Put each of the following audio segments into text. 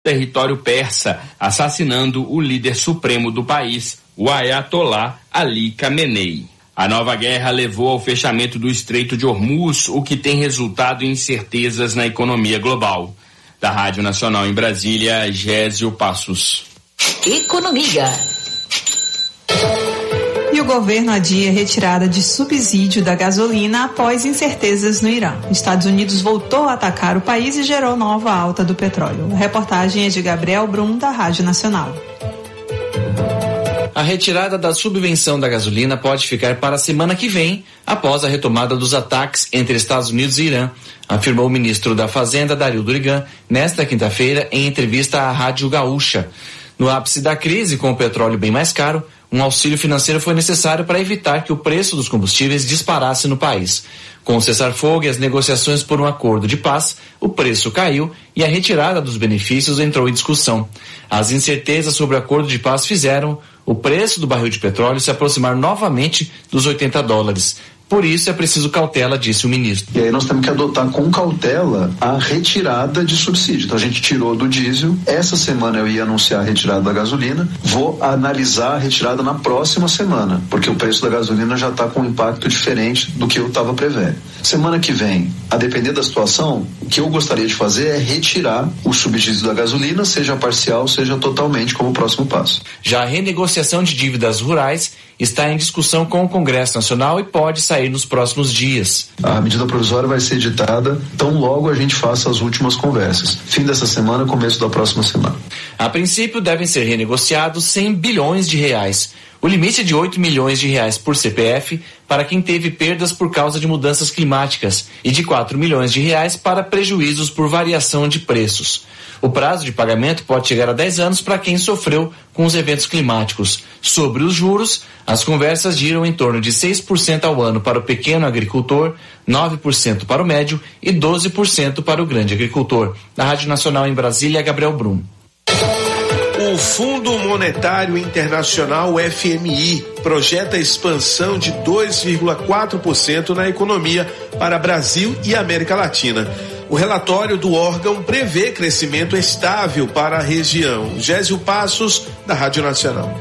território persa, assassinando o líder supremo do país, o Ayatollah Ali Khamenei. A nova guerra levou ao fechamento do Estreito de Hormuz, o que tem resultado em incertezas na economia global. Da Rádio Nacional em Brasília, Gésio Passos. Economia. E o governo adia a retirada de subsídio da gasolina após incertezas no Irã. Estados Unidos voltou a atacar o país e gerou nova alta do petróleo. A reportagem é de Gabriel Brum, da Rádio Nacional. A retirada da subvenção da gasolina pode ficar para a semana que vem, após a retomada dos ataques entre Estados Unidos e Irã, afirmou o ministro da Fazenda, Dario Durigan, nesta quinta-feira, em entrevista à Rádio Gaúcha. No ápice da crise, com o petróleo bem mais caro, um auxílio financeiro foi necessário para evitar que o preço dos combustíveis disparasse no país. Com o cessar-fogo e as negociações por um acordo de paz, o preço caiu e a retirada dos benefícios entrou em discussão. As incertezas sobre o acordo de paz fizeram o preço do barril de petróleo se aproximar novamente dos $80. Por isso é preciso cautela, disse o ministro. E aí nós temos que adotar com cautela a retirada de subsídio. Então a gente tirou do diesel, essa semana eu ia anunciar a retirada da gasolina, vou analisar a retirada na próxima semana, porque o preço da gasolina já está com um impacto diferente do que eu estava prevendo. Semana que vem, a depender da situação, o que eu gostaria de fazer é retirar o subsídio da gasolina, seja parcial, seja totalmente, como próximo passo. Já a renegociação de dívidas rurais está em discussão com o Congresso Nacional e pode sair nos próximos dias. A medida provisória vai ser editada tão logo a gente faça as últimas conversas. Fim dessa semana, começo da próxima semana. A princípio devem ser renegociados R$100 bilhões. O limite é de R$8 milhões por CPF para quem teve perdas por causa de mudanças climáticas e de R$4 milhões para prejuízos por variação de preços. O prazo de pagamento pode chegar a 10 anos para quem sofreu com os eventos climáticos. Sobre os juros, as conversas giram em torno de 6% ao ano para o pequeno agricultor, 9% para o médio e 12% para o grande agricultor. Na Rádio Nacional em Brasília, Gabriel Brum. O Fundo Monetário Internacional, FMI, projeta a expansão de 2,4% na economia para Brasil e América Latina. O relatório do órgão prevê crescimento estável para a região. Gésio Passos, da Rádio Nacional.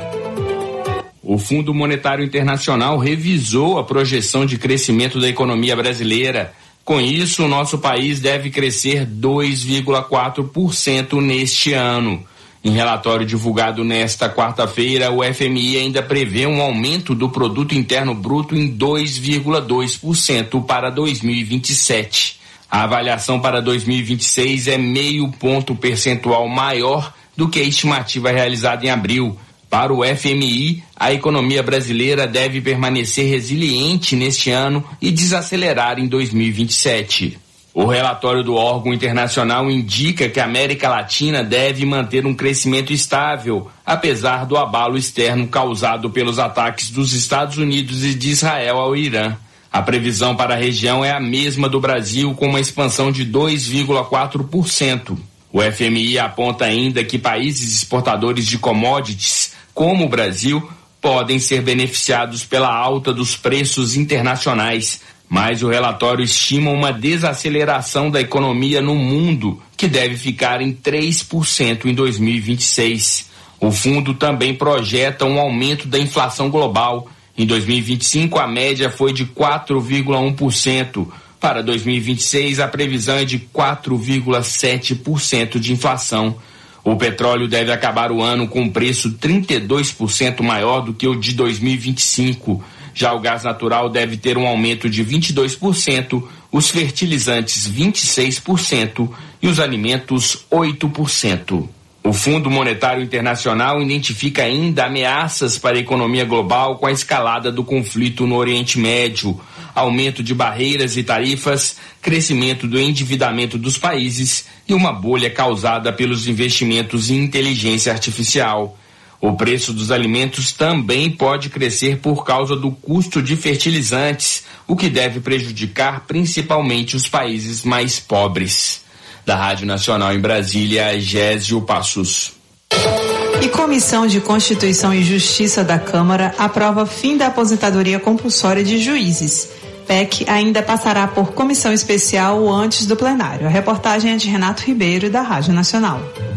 O Fundo Monetário Internacional revisou a projeção de crescimento da economia brasileira. Com isso, o nosso país deve crescer 2,4% neste ano. Em relatório divulgado nesta quarta-feira, o FMI ainda prevê um aumento do Produto Interno Bruto em 2,2% para 2027. A avaliação para 2026 é 0,5 ponto percentual maior do que a estimativa realizada em abril. Para o FMI, a economia brasileira deve permanecer resiliente neste ano e desacelerar em 2027. O relatório do órgão internacional indica que a América Latina deve manter um crescimento estável, apesar do abalo externo causado pelos ataques dos Estados Unidos e de Israel ao Irã. A previsão para a região é a mesma do Brasil, com uma expansão de 2,4%. O FMI aponta ainda que países exportadores de commodities, como o Brasil, podem ser beneficiados pela alta dos preços internacionais, mas o relatório estima uma desaceleração da economia no mundo, que deve ficar em 3% em 2026. O fundo também projeta um aumento da inflação global. Em 2025, a média foi de 4,1%. Para 2026, a previsão é de 4,7% de inflação. O petróleo deve acabar o ano com um preço 32% maior do que o de 2025. Já o gás natural deve ter um aumento de 22%, os fertilizantes 26% e os alimentos 8%. O Fundo Monetário Internacional identifica ainda ameaças para a economia global com a escalada do conflito no Oriente Médio, aumento de barreiras e tarifas, crescimento do endividamento dos países e uma bolha causada pelos investimentos em inteligência artificial. O preço dos alimentos também pode crescer por causa do custo de fertilizantes, o que deve prejudicar principalmente os países mais pobres. Da Rádio Nacional em Brasília, Gésio Passos. E Comissão de Constituição e Justiça da Câmara aprova fim da aposentadoria compulsória de juízes. PEC ainda passará por comissão especial antes do plenário. A reportagem é de Renato Ribeiro, da Rádio Nacional.